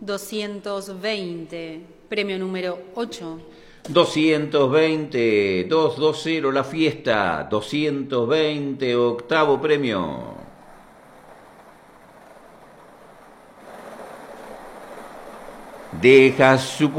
220, premio número 8. 220, 220 la fiesta, 220, octavo premio. Deja su